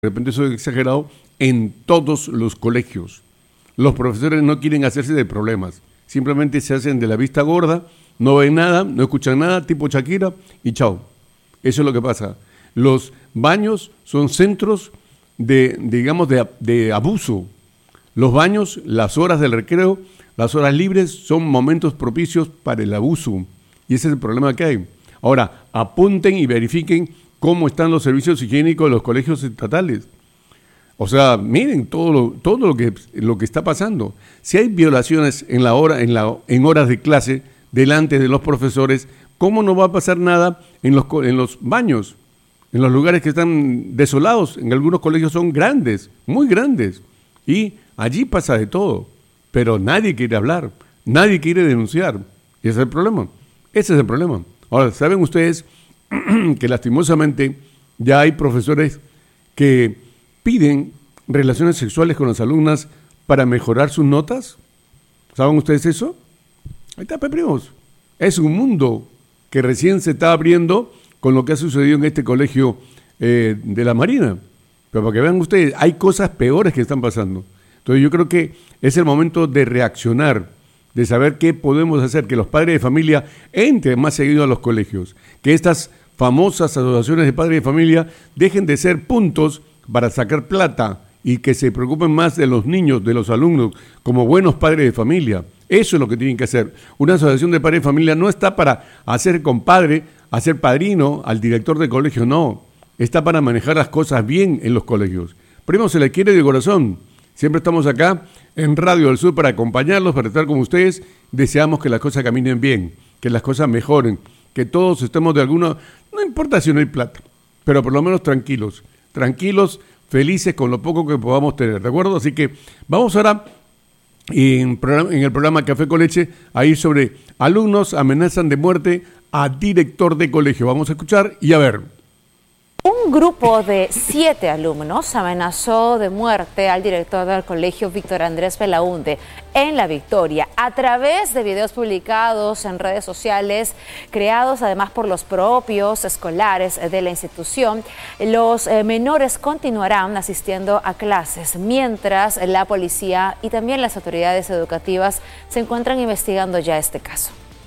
de repente soy exagerado, en todos los colegios. Los profesores no quieren hacerse de problemas, simplemente se hacen de la vista gorda, no ven nada, no escuchan nada, tipo Shakira, y chao. Eso es lo que pasa. Los baños son centros de abuso. Los baños, las horas del recreo, las horas libres son momentos propicios para el abuso. Y ese es el problema que hay. Ahora, apunten y verifiquen cómo están los servicios higiénicos de los colegios estatales. O sea, miren todo lo que está pasando. Si hay violaciones en horas de clase delante de los profesores, ¿cómo no va a pasar nada en los baños? En los lugares que están desolados, en algunos colegios son grandes, muy grandes. Y allí pasa de todo. Pero nadie quiere hablar, nadie quiere denunciar. Y ese es el problema. Ese es el problema. Ahora, ¿saben ustedes que lastimosamente ya hay profesores que piden relaciones sexuales con las alumnas para mejorar sus notas? ¿Saben ustedes eso? Ahí está, primos. Es un mundo que recién se está abriendo con lo que ha sucedido en este colegio de la Marina. Pero para que vean ustedes, hay cosas peores que están pasando. Entonces yo creo que es el momento de reaccionar, de saber qué podemos hacer, que los padres de familia entren más seguido a los colegios, que estas famosas asociaciones de padres de familia dejen de ser puntos para sacar plata y que se preocupen más de los niños, de los alumnos, como buenos padres de familia. Eso es lo que tienen que hacer. Una asociación de padres de familia no está para hacer compadre, hacer padrino al director del colegio, no. Está para manejar las cosas bien en los colegios. Primo, se le quiere de corazón. Siempre estamos acá en Radio del Sur para acompañarlos, para estar con ustedes. Deseamos que las cosas caminen bien, que las cosas mejoren, que todos estemos de alguna... No importa si no hay plata, pero por lo menos tranquilos, felices con lo poco que podamos tener, ¿de acuerdo? Así que vamos ahora en el programa Café con Leche a ir sobre alumnos amenazan de muerte a director de colegio. Vamos a escuchar y a ver. Un grupo de 7 alumnos amenazó de muerte al director del colegio Víctor Andrés Belaúnde en La Victoria a través de videos publicados en redes sociales, creados además por los propios escolares de la institución. Los menores continuarán asistiendo a clases, mientras la policía y también las autoridades educativas se encuentran investigando ya este caso.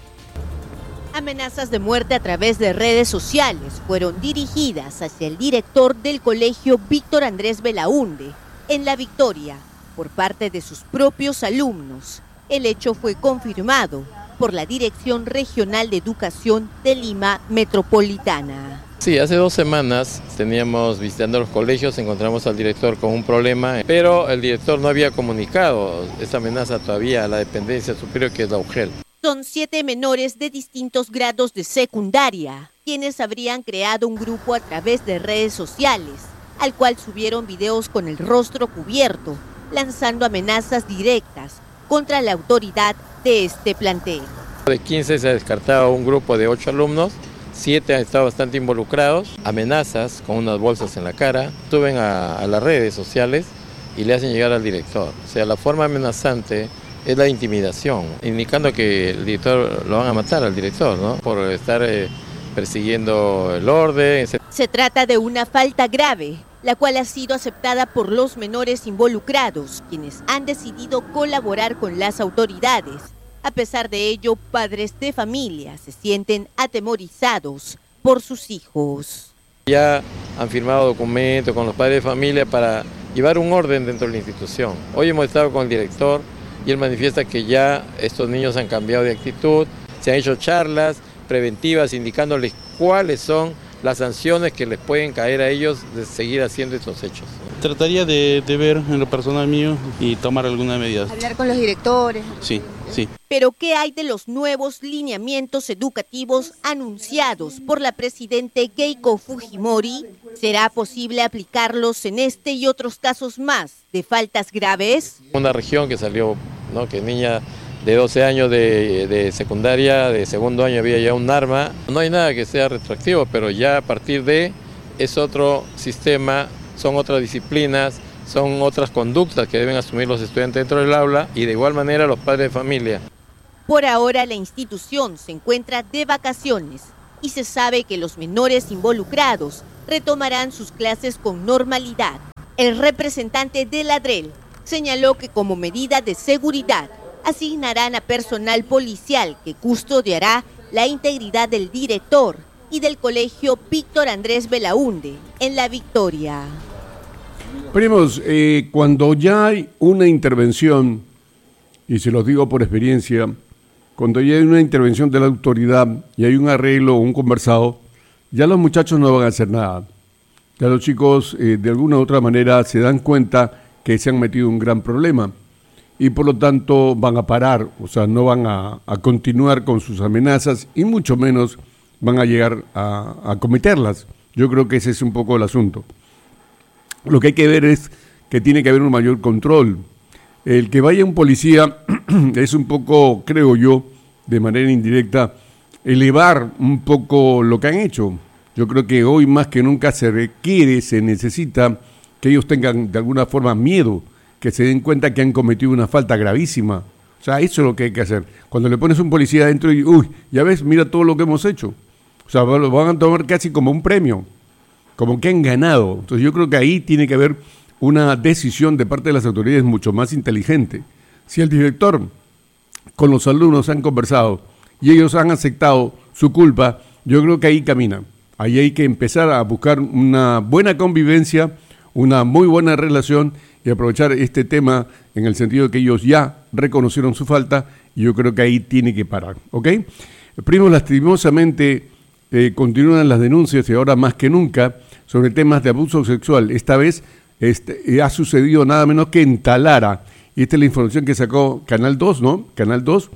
Amenazas de muerte a través de redes sociales fueron dirigidas hacia el director del colegio Víctor Andrés Belaúnde en La Victoria por parte de sus propios alumnos. El hecho fue confirmado por la Dirección Regional de Educación de Lima Metropolitana. Sí, hace 2 semanas teníamos visitando los colegios, encontramos al director con un problema, pero el director no había comunicado esta amenaza todavía a la dependencia superior, que es la UGEL. Son 7 menores de distintos grados de secundaria, quienes habrían creado un grupo a través de redes sociales, al cual subieron videos con el rostro cubierto, lanzando amenazas directas contra la autoridad de este plantel. De 15 se ha descartado un grupo de 8 alumnos, 7 han estado bastante involucrados, amenazas con unas bolsas en la cara, suben a las redes sociales y le hacen llegar al director. O sea, la forma amenazante es la intimidación, indicando que el director lo van a matar al director, ¿no? Por estar persiguiendo el orden. Se trata de una falta grave, la cual ha sido aceptada por los menores involucrados, quienes han decidido colaborar con las autoridades. A pesar de ello, padres de familia se sienten atemorizados por sus hijos. Ya han firmado documentos con los padres de familia para llevar un orden dentro de la institución. Hoy hemos estado con el director y él manifiesta que ya estos niños han cambiado de actitud, se han hecho charlas preventivas indicándoles cuáles son las sanciones que les pueden caer a ellos de seguir haciendo estos hechos. Trataría de ver en lo personal mío y tomar alguna medida. ¿Hablar con los directores? Sí. Pero ¿qué hay de los nuevos lineamientos educativos anunciados por la presidente Keiko Fujimori? ¿Será posible aplicarlos en este y otros casos más de faltas graves? Una región que salió, ¿no?, que niña de 12 años de secundaria, de segundo año había ya un arma. No hay nada que sea retroactivo, pero ya a partir de es otro sistema, son otras disciplinas, son otras conductas que deben asumir los estudiantes dentro del aula y de igual manera los padres de familia. Por ahora la institución se encuentra de vacaciones y se sabe que los menores involucrados retomarán sus clases con normalidad. El representante de la DREL señaló que como medida de seguridad asignarán a personal policial que custodiará la integridad del director y del colegio Víctor Andrés Belaúnde en La Victoria. Primos, cuando ya hay una intervención, y se los digo por experiencia, cuando ya hay una intervención de la autoridad y hay un arreglo o un conversado, ya los muchachos no van a hacer nada. Ya los chicos de alguna u otra manera se dan cuenta que se han metido en un gran problema y por lo tanto van a parar, o sea, no van a continuar con sus amenazas y mucho menos van a llegar a cometerlas. Yo creo que ese es un poco el asunto. Lo que hay que ver es que tiene que haber un mayor control. El que vaya un policía es un poco, creo yo, de manera indirecta, elevar un poco lo que han hecho. Yo creo que hoy más que nunca se requiere, se necesita que ellos tengan de alguna forma miedo, que se den cuenta que han cometido una falta gravísima. O sea, eso es lo que hay que hacer. Cuando le pones un policía adentro y, uy, ya ves, mira todo lo que hemos hecho. O sea, lo van a tomar casi como un premio, como que han ganado. Entonces yo creo que ahí tiene que haber una decisión de parte de las autoridades mucho más inteligente. Si el director con los alumnos han conversado y ellos han aceptado su culpa, yo creo que ahí camina. Ahí hay que empezar a buscar una buena convivencia, una muy buena relación y aprovechar este tema en el sentido de que ellos ya reconocieron su falta y yo creo que ahí tiene que parar, ¿ok? Primos, lastimosamente continúan las denuncias y ahora más que nunca sobre temas de abuso sexual. Esta vez ha sucedido nada menos que en Talara. Y esta es la información que sacó Canal 2, ¿no? Canal 2,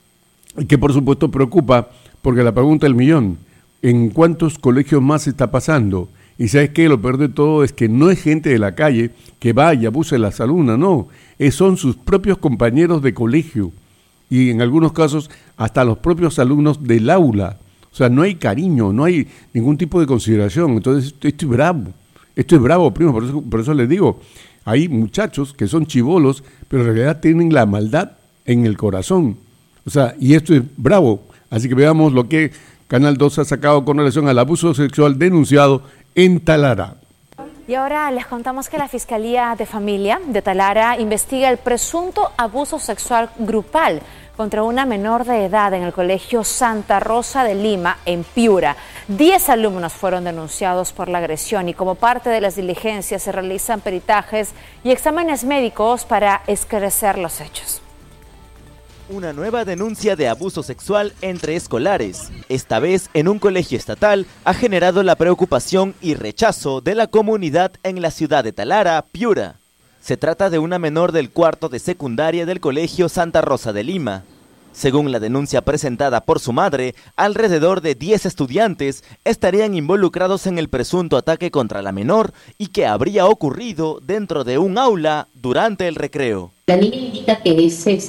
y que por supuesto preocupa, porque la pregunta del millón, ¿en cuántos colegios más está pasando? Y ¿sabes qué? Lo peor de todo es que no es gente de la calle que va y abuse de las alumnas, no. Son sus propios compañeros de colegio. Y en algunos casos hasta los propios alumnos del aula. O sea, no hay cariño, no hay ningún tipo de consideración. Entonces, esto es bravo. Esto es bravo, primo, por eso les digo. Hay muchachos que son chibolos, pero en realidad tienen la maldad en el corazón. O sea, y esto es bravo. Así que veamos lo que Canal 2 ha sacado con relación al abuso sexual denunciado en Talara. Y ahora les contamos que la Fiscalía de Familia de Talara investiga el presunto abuso sexual grupal contra una menor de edad en el colegio Santa Rosa de Lima, en Piura. 10 alumnos fueron denunciados por la agresión y como parte de las diligencias se realizan peritajes y exámenes médicos para esclarecer los hechos. Una nueva denuncia de abuso sexual entre escolares, esta vez en un colegio estatal, ha generado la preocupación y rechazo de la comunidad en la ciudad de Talara, Piura. Se trata de una menor del cuarto de secundaria del colegio Santa Rosa de Lima. Según la denuncia presentada por su madre, alrededor de 10 estudiantes estarían involucrados en el presunto ataque contra la menor y que habría ocurrido dentro de un aula durante el recreo. La niña indica que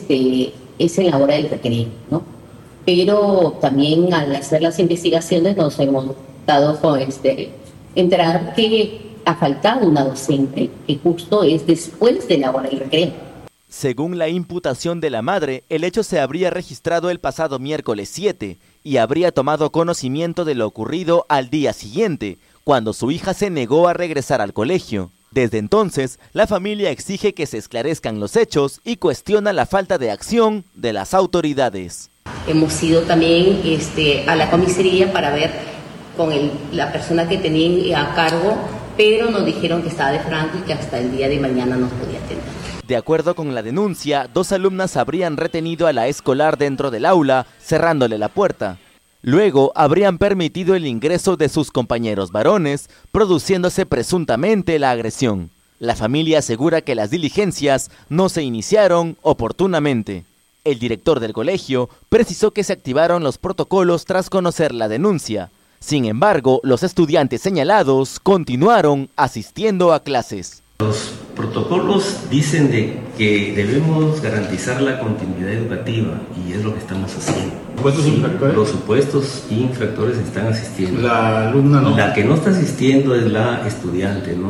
es en la hora del recreo, ¿no? Pero también al hacer las investigaciones nos hemos dado con enterar que ha faltado una docente, que justo es después de la hora del recreo. Según la imputación de la madre, el hecho se habría registrado el pasado miércoles 7 y habría tomado conocimiento de lo ocurrido al día siguiente, cuando su hija se negó a regresar al colegio. Desde entonces, la familia exige que se esclarezcan los hechos y cuestiona la falta de acción de las autoridades. Hemos ido también a la comisaría para ver con la persona que tenía a cargo, pero nos dijeron que estaba de franco y que hasta el día de mañana nos podía atender. De acuerdo con la denuncia, 2 alumnas habrían retenido a la escolar dentro del aula, cerrándole la puerta. Luego habrían permitido el ingreso de sus compañeros varones, produciéndose presuntamente la agresión. La familia asegura que las diligencias no se iniciaron oportunamente. El director del colegio precisó que se activaron los protocolos tras conocer la denuncia. Sin embargo, los estudiantes señalados continuaron asistiendo a clases. Los protocolos dicen de que debemos garantizar la continuidad educativa y es lo que estamos haciendo. Los supuestos infractores están asistiendo. La alumna no. La que no está asistiendo es la estudiante, ¿no?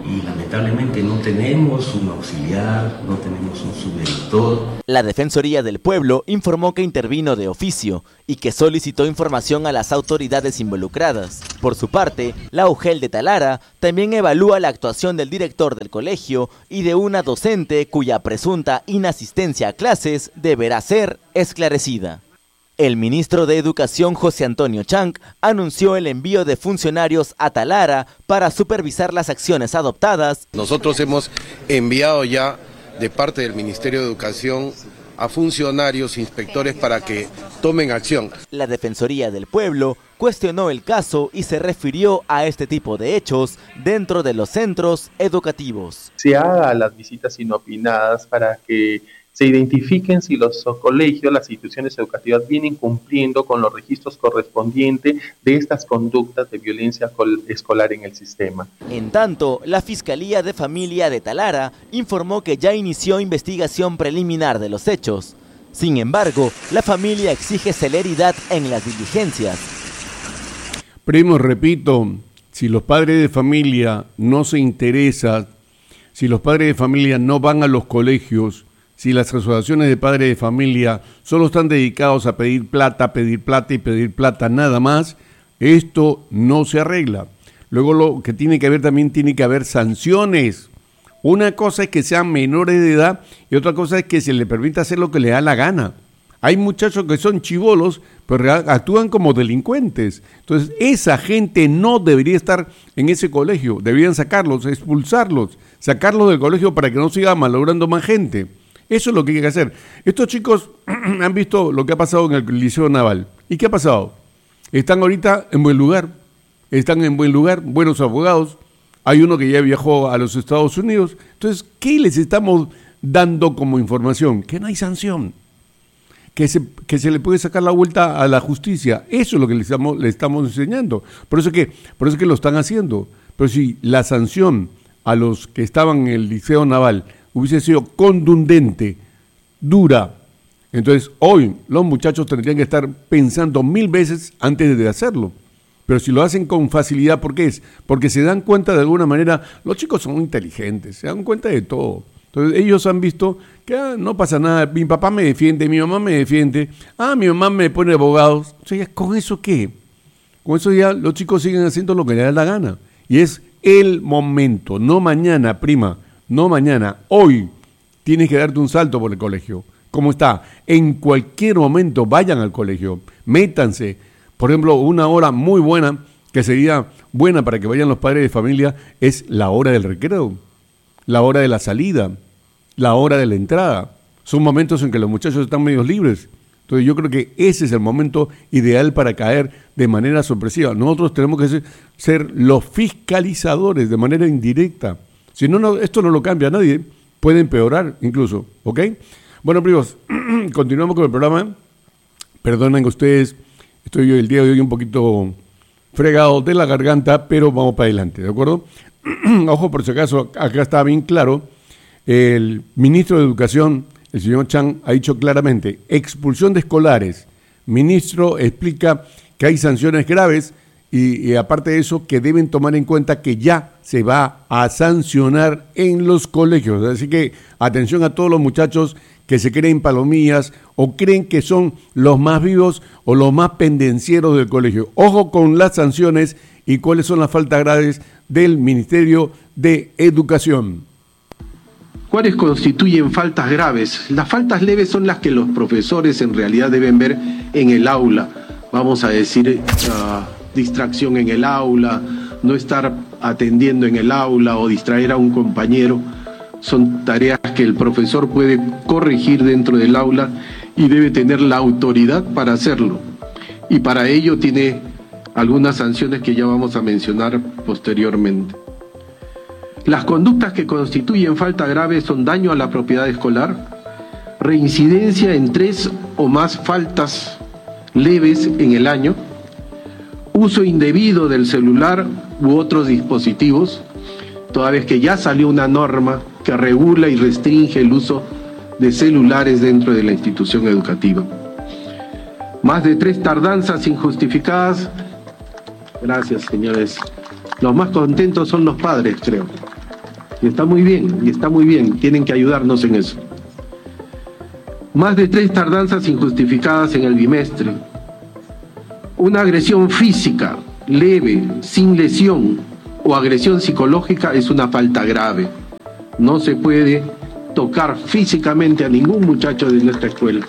y lamentablemente no tenemos un auxiliar, no tenemos un subdirector. La Defensoría del Pueblo informó que intervino de oficio y que solicitó información a las autoridades involucradas. Por su parte, la UGEL de Talara también evalúa la actuación del director del colegio y de una docente cuya presunta inasistencia a clases deberá ser esclarecida. El ministro de Educación, José Antonio Chang, anunció el envío de funcionarios a Talara para supervisar las acciones adoptadas. Nosotros hemos enviado ya de parte del Ministerio de Educación a funcionarios, inspectores para que tomen acción. La Defensoría del Pueblo cuestionó el caso y se refirió a este tipo de hechos dentro de los centros educativos. Se haga las visitas inopinadas para que se identifiquen si los colegios, las instituciones educativas vienen cumpliendo con los registros correspondientes de estas conductas de violencia escolar en el sistema. En tanto, la Fiscalía de Familia de Talara informó que ya inició investigación preliminar de los hechos. Sin embargo, la familia exige celeridad en las diligencias. Primo, repito, si los padres de familia no se interesan, si los padres de familia no van a los colegios, si las asociaciones de padres de familia solo están dedicados a pedir plata y pedir plata nada más, esto no se arregla. Luego lo que tiene que haber también tiene que haber sanciones. Una cosa es que sean menores de edad y otra cosa es que se les permita hacer lo que le da la gana. Hay muchachos que son chibolos, pero actúan como delincuentes. Entonces, esa gente no debería estar en ese colegio. Deberían sacarlos, expulsarlos, sacarlos del colegio para que no siga malogrando más gente. Eso es lo que hay que hacer. Estos chicos han visto lo que ha pasado en el Liceo Naval. ¿Y qué ha pasado? Están ahorita en buen lugar. Buenos abogados. Hay uno que ya viajó a los Estados Unidos. Entonces, ¿qué les estamos dando como información? Que no hay sanción. Que se le puede sacar la vuelta a la justicia. Eso es lo que le estamos enseñando. Por eso es que lo están haciendo. Pero si la sanción a los que estaban en el Liceo Naval hubiese sido contundente, dura, entonces hoy los muchachos tendrían que estar pensando 1000 veces antes de hacerlo. Pero si lo hacen con facilidad, ¿por qué es? Porque se dan cuenta de alguna manera, los chicos son inteligentes, se dan cuenta de todo. Entonces ellos han visto que no pasa nada, mi papá me defiende, mi mamá me defiende, mi mamá me pone abogados. O sea, ¿con eso qué? Con eso ya los chicos siguen haciendo lo que les da la gana. Y es el momento, no mañana, prima. No mañana, hoy tienes que darte un salto por el colegio. ¿Cómo está? En cualquier momento vayan al colegio, métanse. Por ejemplo, una hora muy buena, que sería buena para que vayan los padres de familia, es la hora del recreo, la hora de la salida, la hora de la entrada. Son momentos en que los muchachos están medio libres. Entonces yo creo que ese es el momento ideal para caer de manera sorpresiva. Nosotros tenemos que ser los fiscalizadores de manera indirecta. Si no, esto no lo cambia a nadie, puede empeorar incluso, ¿ok? Bueno, primos, continuamos con el programa. Perdonen ustedes, estoy el día de hoy un poquito fregado de la garganta, pero vamos para adelante, ¿de acuerdo? Ojo, por si acaso, acá está bien claro, el ministro de Educación, el señor Chang, ha dicho claramente, expulsión de escolares. Ministro explica que hay sanciones graves y aparte de eso, que deben tomar en cuenta que ya se va a sancionar en los colegios. Así que atención a todos los muchachos que se creen palomillas o creen que son los más vivos o los más pendencieros del colegio. Ojo con las sanciones y cuáles son las faltas graves del Ministerio de Educación. ¿Cuáles constituyen faltas graves? Las faltas leves son las que los profesores en realidad deben ver en el aula. Vamos a decir distracción en el aula, no estar atendiendo en el aula o distraer a un compañero. Son tareas que el profesor puede corregir dentro del aula y debe tener la autoridad para hacerlo. Y para ello tiene algunas sanciones que ya vamos a mencionar posteriormente. Las conductas que constituyen falta grave son daño a la propiedad escolar, reincidencia en 3 o más faltas leves en el año, uso indebido del celular u otros dispositivos, toda vez que ya salió una norma que regula y restringe el uso de celulares dentro de la institución educativa. Más de 3 tardanzas injustificadas. Gracias, señores. Los más contentos son los padres, creo. Y está muy bien, tienen que ayudarnos en eso. Más de 3 tardanzas injustificadas en el bimestre. Una agresión física, leve, sin lesión, o agresión psicológica es una falta grave. No se puede tocar físicamente a ningún muchacho de nuestra escuela.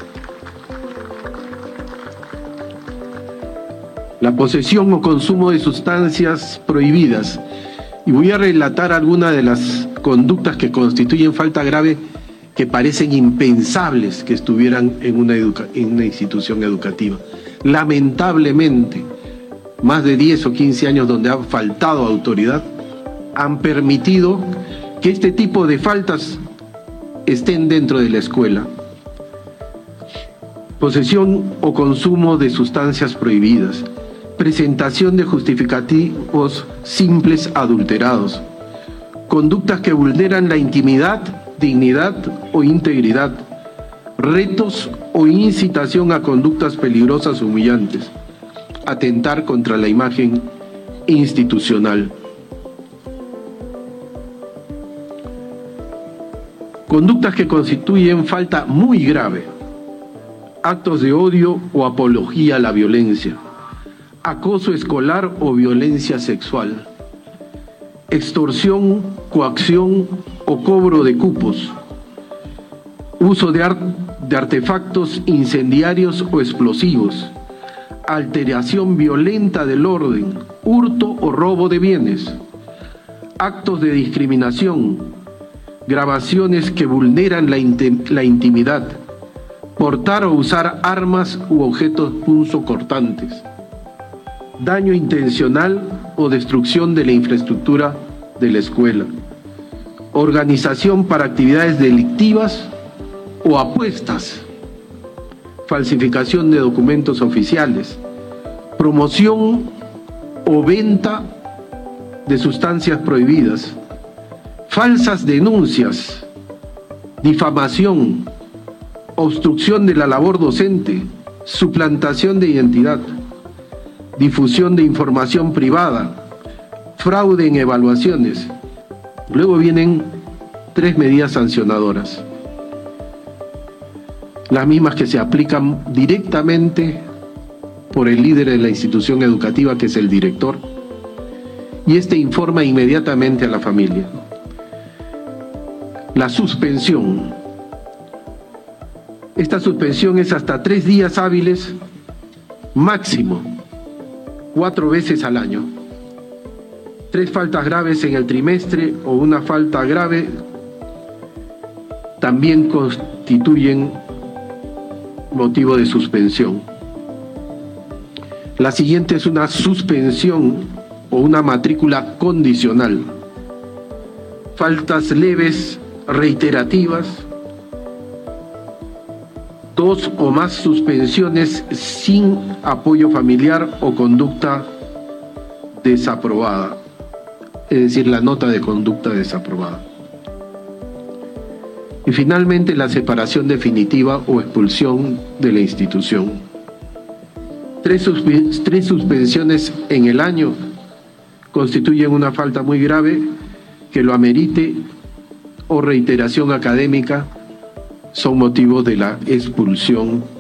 La posesión o consumo de sustancias prohibidas. Y voy a relatar algunas de las conductas que constituyen falta grave que parecen impensables que estuvieran en una institución educativa. Lamentablemente, más de 10 o 15 años donde ha faltado autoridad han permitido que este tipo de faltas estén dentro de la escuela. Posesión o consumo de sustancias prohibidas. Presentación de justificativos simples adulterados. Conductas que vulneran la intimidad, dignidad o integridad. Retos o incitación a conductas peligrosas o humillantes. Atentar contra la imagen institucional. Conductas que constituyen falta muy grave. Actos de odio o apología a la violencia. Acoso escolar o violencia sexual. Extorsión, coacción o cobro de cupos. Uso de artefactos incendiarios o explosivos. Alteración violenta del orden, hurto o robo de bienes, actos de discriminación, grabaciones que vulneran la intimidad, portar o usar armas u objetos punzocortantes, daño intencional o destrucción de la infraestructura de la escuela, organización para actividades delictivas o apuestas, falsificación de documentos oficiales, promoción o venta de sustancias prohibidas, falsas denuncias, difamación, obstrucción de la labor docente, suplantación de identidad, difusión de información privada, fraude en evaluaciones. Luego vienen 3 medidas sancionadoras. Las mismas que se aplican directamente por el líder de la institución educativa, que es el director, y este informa inmediatamente a la familia. La suspensión. Esta suspensión es hasta 3 días hábiles máximo, 4 veces al año. 3 faltas graves en el trimestre o una falta grave también constituyen motivo de suspensión. La siguiente es una suspensión o una matrícula condicional. Faltas leves, reiterativas, 2 o más suspensiones sin apoyo familiar o conducta desaprobada, es decir, la nota de conducta desaprobada. Y finalmente la separación definitiva o expulsión de la institución. 3 suspensiones en el año constituyen una falta muy grave que lo amerite, o reiteración académica son motivo de la expulsión